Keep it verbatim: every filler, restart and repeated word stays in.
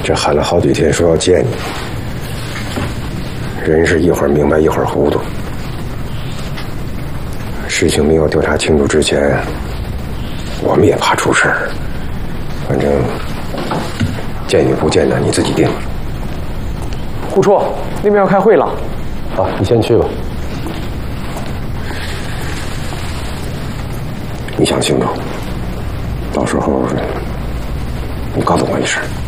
这喊了好几天说要见你，人是一会儿明白一会儿糊涂。事情没有调查清楚之前，我们也怕出事儿。反正见与不见的你自己定。 胡处，那边要开会了。 好，你先去吧。你想清楚，到时候你告诉我一声。